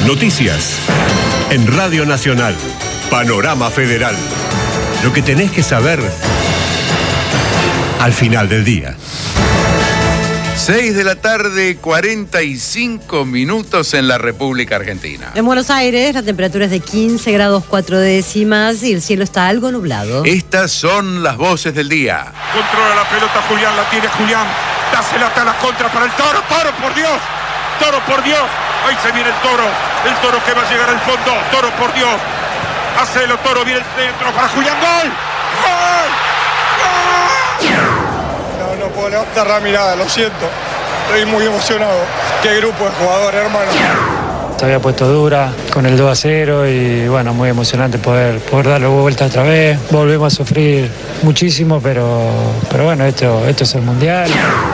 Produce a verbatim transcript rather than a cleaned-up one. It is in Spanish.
Noticias en Radio Nacional. Panorama Federal. Lo que tenés que saber al final del día. seis de la tarde, cuarenta y cinco minutos en la República Argentina. En Buenos Aires la temperatura es de quince grados cuatro décimas y el cielo está algo nublado. Estas son las voces del día. Controla la pelota Julián, la tiene Julián. Dásela hasta la contra para el Toro. Toro, por Dios. Toro, por Dios. Ahí se viene el Toro. El Toro que va a llegar al fondo. Toro, por Dios. Hacelo, Toro. Viene el centro para Julián. ¡Gol! ¡Gol! ¡Gol! No, no puedo levantar la mirada, lo siento. Estoy muy emocionado. Qué grupo de jugadores, hermano. Se había puesto dura con el dos a cero y bueno, muy emocionante poder, poder darle vuelta otra vez. Volvemos a sufrir muchísimo, pero, pero bueno, esto, esto es el Mundial.